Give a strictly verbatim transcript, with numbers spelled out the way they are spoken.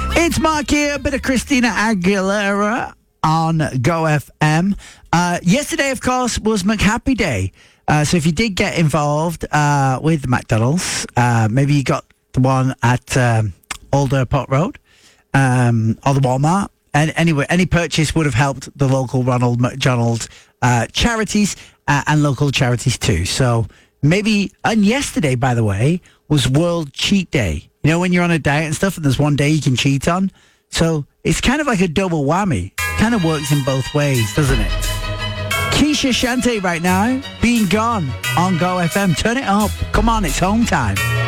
It's Mark here, a bit of Christina Aguilera on Go F M. Uh, yesterday, of course, was McHappy Day. Uh, so if you did get involved uh, with McDonald's, uh, maybe you got the one at um, Old Airport Road um, or the Walmart. And anyway, any purchase would have helped the local Ronald McDonald uh, charities uh, and local charities too. So maybe, and yesterday, by the way, was World Cheat Day. You know, when you're on a diet and stuff and there's one day you can cheat on. So it's kind of like a double whammy. Kind of works in both ways, doesn't it? Keisha Shante right now, Being Gone on Go F M. Turn it up. Come on, it's home time.